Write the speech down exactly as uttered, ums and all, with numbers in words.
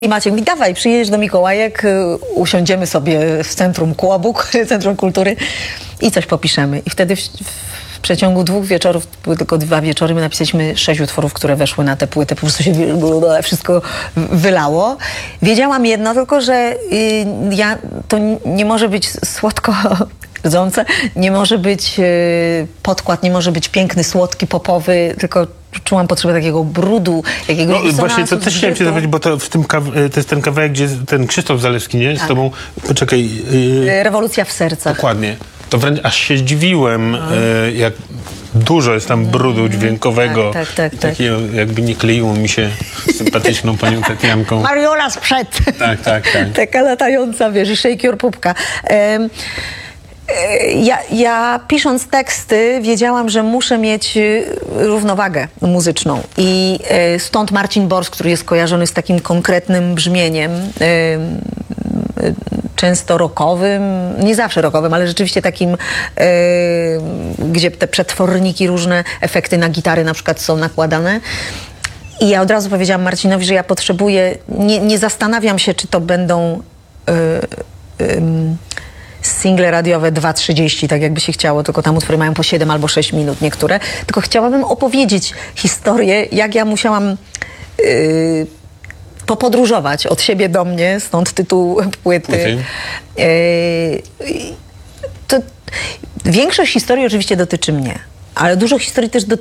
I Maciek mówi, dawaj, przyjedziesz do Mikołajek, usiądziemy sobie w centrum Kłobuk, Centrum Kultury i coś popiszemy. I wtedy w, w przeciągu dwóch wieczorów, były tylko dwa wieczory, my napisaliśmy sześć utworów, które weszły na tę płytę. Po prostu się wszystko wylało. Wiedziałam jedno, tylko że y, ja, to nie może być słodko rdzące, nie może być y, podkład, nie może być piękny, słodki, popowy, tylko czułam potrzebę takiego brudu, jakiegoś no, właśnie to też chciałem cię zapytać, bo to, w tym kaw- to jest ten kawałek, gdzie ten Krzysztof Zalewski, nie? Z tak. tobą, poczekaj. Yy, Rewolucja w sercach. Dokładnie. To wręcz aż się zdziwiłem, yy, jak dużo jest tam brudu dźwiękowego. Tak, tak, tak, I takiego, tak. jakby nie kleiło mi się z sympatyczną panią Tatianką. Mariola sprzed. Tak, tak, tak. Taka latająca, wiesz, i shake your pupka. Um, Ja, ja pisząc teksty wiedziałam, że muszę mieć równowagę muzyczną i y, stąd Marcin Bors, który jest kojarzony z takim konkretnym brzmieniem, y, y, często rockowym, nie zawsze rockowym, ale rzeczywiście takim, y, gdzie te przetworniki, różne efekty na gitary na przykład są nakładane. I ja od razu powiedziałam Marcinowi, że ja potrzebuję, nie, nie zastanawiam się, czy to będą y, y, single radiowe dwa trzydzieści, tak jakby się chciało, tylko tam utwory mają po siedem albo sześć minut niektóre, tylko chciałabym opowiedzieć historię, jak ja musiałam yy, popodróżować od siebie do mnie, stąd tytuł płyty. Okay. Yy, to, większość historii oczywiście dotyczy mnie, ale dużo historii też do,